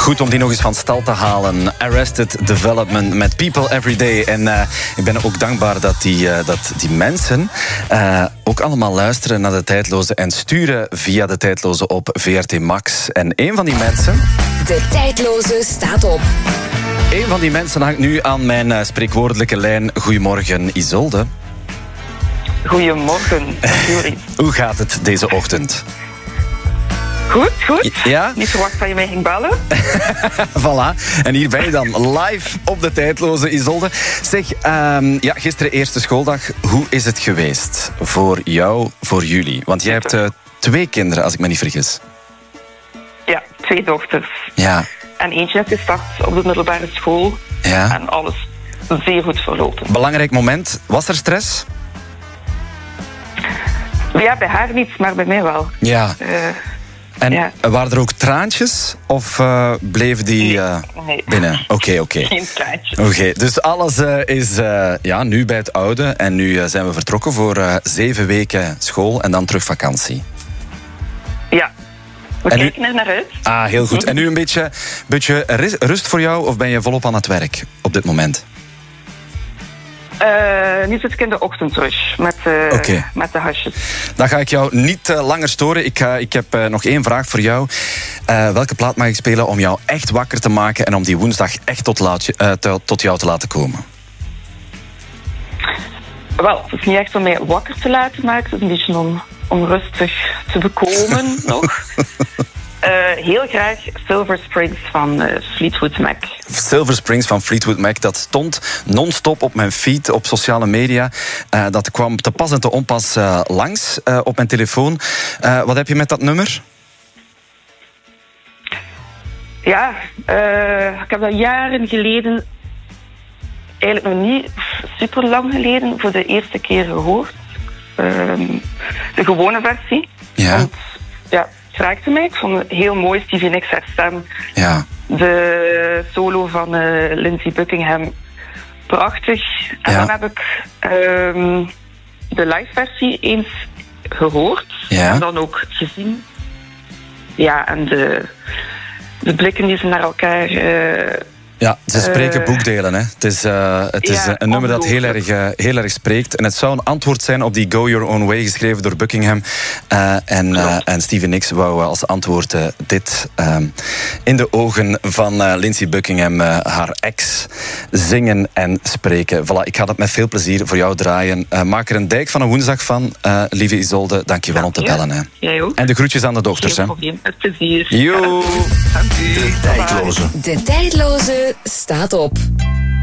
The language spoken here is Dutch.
Goed om die nog eens van stal te halen. Arrested Development met People Every Day. En ik ben ook dankbaar dat die mensen ook allemaal luisteren naar De Tijdloze en sturen via De Tijdloze op VRT Max. En een van die mensen... De Tijdloze staat op. Een van die mensen hangt nu aan mijn spreekwoordelijke lijn. Goedemorgen, Isolde. Goedemorgen, Jury. Hoe gaat het deze ochtend? Goed, goed. Ja? Niet verwacht dat je mij ging bellen. Voilà. En hier ben je dan live op De Tijdloze, Isolde. Zeg, gisteren eerste schooldag. Hoe is het geweest voor jou, voor jullie? Want jij hebt 2 kinderen, als ik me niet vergis. Ja, 2 dochters. Ja. En eentje is gestart op de middelbare school. Ja. En alles zeer goed verlopen. Belangrijk moment. Was er stress? Ja, bij haar niet, maar bij mij wel. Ja. En waren er ook traantjes? Of bleven die nee. binnen? Oké. Geen traantjes. Oké, dus alles is nu bij het oude. En nu zijn we vertrokken voor 7 weken school en dan terug vakantie. Ja. We kijken er naar uit. Ah, heel goed. En nu een beetje rust voor jou of ben je volop aan het werk op dit moment? Nu zit ik in de ochtendrush met de hasjes. Dan ga ik jou niet langer storen. Ik heb nog 1 vraag voor jou. Welke plaat mag ik spelen om jou echt wakker te maken en om die woensdag echt tot jou te laten komen? Wel, het is niet echt om mij wakker te laten maken. Het is een beetje om rustig te bekomen nog. Heel graag Silver Springs van Fleetwood Mac. Silver Springs van Fleetwood Mac, dat stond non-stop op mijn feed, op sociale media. Dat kwam te pas en te onpas langs op mijn telefoon. Wat heb je met dat nummer? Ja, ik heb dat jaren geleden, eigenlijk nog niet super lang geleden, voor de eerste keer gehoord. De gewone versie. Ja. Want, het raakte mij. Ik vond het heel mooi, Stevie Nicks haar stem. Ja. De solo van Lindsey Buckingham, prachtig. En dan heb ik de live versie eens gehoord. Ja. En dan ook gezien. Ja, en de blikken die ze naar elkaar... Ja, ze spreken boekdelen. Hè. Het is een nummer dat heel erg spreekt. En het zou een antwoord zijn op die Go Your Own Way, geschreven door Buckingham. En Stevie Nicks wou als antwoord dit in de ogen van Lindsey Buckingham, haar ex, zingen en spreken. Voilà, ik ga dat met veel plezier voor jou draaien. Maak er een dijk van een woensdag van, lieve Isolde. Dank je wel om te bellen. Hè. Jij ook. En de groetjes aan de dochters. Geen probleem, met plezier. Jo. De Tijdloze staat op.